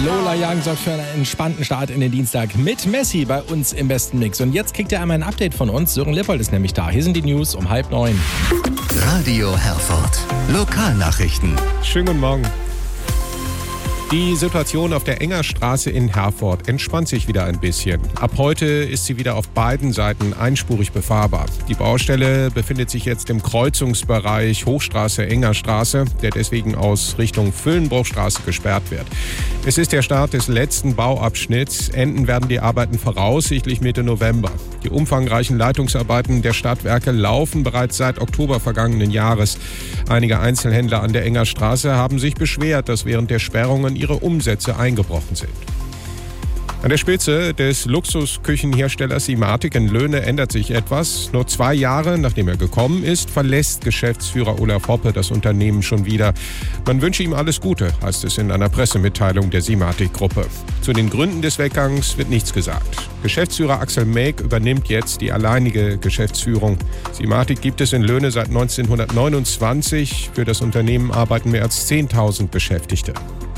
Lola Young sorgt für einen entspannten Start in den Dienstag mit Messi bei uns im besten Mix. Und jetzt kriegt ihr einmal ein Update von uns. Sören Lippold ist nämlich da. Hier sind die News um 8:30. Radio Herford. Lokalnachrichten. Schönen guten Morgen. Die Situation auf der Engerstraße in Herford entspannt sich wieder ein bisschen. Ab heute ist sie wieder auf beiden Seiten einspurig befahrbar. Die Baustelle befindet sich jetzt im Kreuzungsbereich Hochstraße-Engerstraße, der deswegen aus Richtung Füllenbruchstraße gesperrt wird. Es ist der Start des letzten Bauabschnitts. Enden werden die Arbeiten voraussichtlich Mitte November. Die umfangreichen Leitungsarbeiten der Stadtwerke laufen bereits seit Oktober vergangenen Jahres. Einige Einzelhändler an der Engerstraße haben sich beschwert, dass während der Sperrungen ihre Umsätze eingebrochen sind. An der Spitze des Luxusküchenherstellers Simatic in Löhne ändert sich etwas. Nur 2 Jahre, nachdem er gekommen ist, verlässt Geschäftsführer Olaf Hoppe das Unternehmen schon wieder. Man wünsche ihm alles Gute, heißt es in einer Pressemitteilung der Simatic-Gruppe. Zu den Gründen des Weggangs wird nichts gesagt. Geschäftsführer Axel Mäg übernimmt jetzt die alleinige Geschäftsführung. Simatic gibt es in Löhne seit 1929. Für das Unternehmen arbeiten mehr als 10.000 Beschäftigte.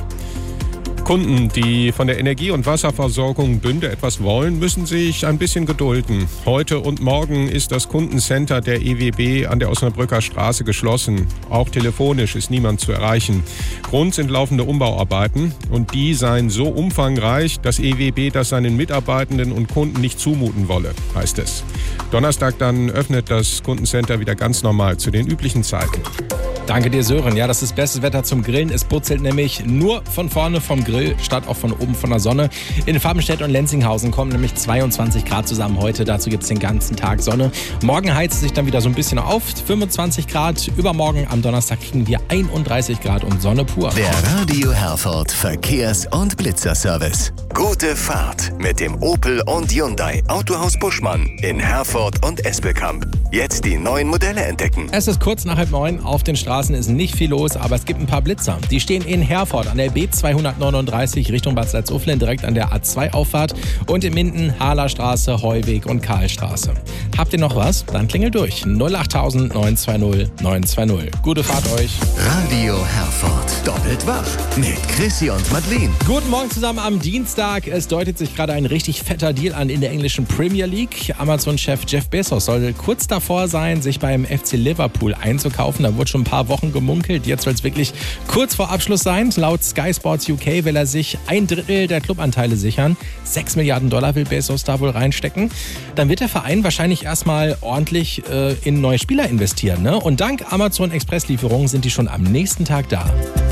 Kunden, die von der Energie- und Wasserversorgung Bünde etwas wollen, müssen sich ein bisschen gedulden. Heute und morgen ist das Kundencenter der EWB an der Osnabrücker Straße geschlossen. Auch telefonisch ist niemand zu erreichen. Grund sind laufende Umbauarbeiten und die seien so umfangreich, dass EWB das seinen Mitarbeitenden und Kunden nicht zumuten wolle, heißt es. Donnerstag dann öffnet das Kundencenter wieder ganz normal zu den üblichen Zeiten. Danke dir, Sören. Ja, das ist bestes Wetter zum Grillen. Es putzelt nämlich nur von vorne vom Grill, statt auch von oben von der Sonne. In Farbenstedt und Lenzinghausen kommen nämlich 22 Grad zusammen heute. Dazu gibt es den ganzen Tag Sonne. Morgen heizt es sich dann wieder so ein bisschen auf. 25 Grad. Übermorgen am Donnerstag kriegen wir 31 Grad und Sonne pur. Der Radio Herford Verkehrs- und Blitzerservice. Gute Fahrt mit dem Opel und Hyundai Autohaus Buschmann in Herford und Espelkamp. Jetzt die neuen Modelle entdecken. Es ist kurz nach 8:30. Auf den Straßen ist nicht viel los, aber es gibt ein paar Blitzer. Die stehen in Herford an der B239 Richtung Bad Salzuflen, direkt an der A2-Auffahrt und in Minden, Hahlerstraße, Heuweg und Karlstraße. Habt ihr noch was? Dann klingelt durch. 08000 920 920. Gute Fahrt euch. Radio Herford. Doppelt wach mit Chrissy und Madeleine. Guten Morgen zusammen am Dienstag. Es deutet sich gerade ein richtig fetter Deal an in der englischen Premier League. Amazon-Chef Jeff Bezos soll kurz davor sein, sich beim FC Liverpool einzukaufen. Da wurde schon ein paar Wochen gemunkelt. Jetzt soll es wirklich kurz vor Abschluss sein. Laut Sky Sports UK will er sich 1/3 der Clubanteile sichern. 6 Milliarden Dollar will Bezos da wohl reinstecken. Dann wird der Verein wahrscheinlich erstmal ordentlich in neue Spieler investieren, ne? Und dank Amazon Expresslieferungen sind die schon am nächsten Tag da.